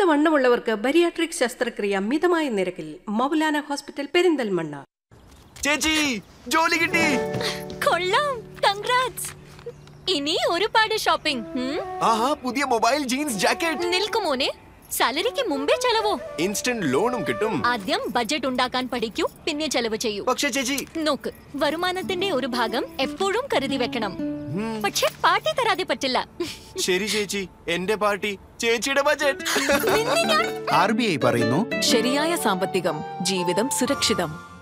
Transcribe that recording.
വണ്ണമുള്ളവർക്ക് bariatric ശസ്ത്രക്രിയ മിതമായ നിരക്കിൽ മൗലാന ഹോസ്പിറ്റൽ പെരിന്തൽമണ്ണ. ചേച്ചി ജോലി കിട്ടി. കൊള്ളാം, കൺഗ്രാറ്റ്സ്. ഇനി ഒരുപാട് ഷോപ്പിംഗ്. ആഹാ, പുതിയ മൊബൈൽ, ജീൻസ്, ജാക്കറ്റ്. നിൽക്കുമോനെ, സാലറിക്ക് മുമ്പേ ചെലവോ? ഇൻസ്റ്റന്റ് ലോണും കിട്ടും. ആദ്യം ബഡ്ജറ്റ് ഉണ്ടാക്കാൻ പഠിക്കൂ, പിന്നെ ചെലവ് ചെയ്യൂ. പക്ഷേ ചേച്ചി, നോക്ക്, വരുമാനത്തിന്റെ ഒരു ഭാഗം എപ്പോഴും കരുതി വെക്കണം. പക്ഷെ പാർട്ടി തരാതെ പറ്റില്ല. ശരി ചേച്ചി, എന്റെ പാർട്ടി ചേച്ചിയുടെ ബഡ്ജറ്റ്. RBI പറയുന്നു, ശരിയായ സാമ്പത്തികം ജീവിതം സുരക്ഷിതം.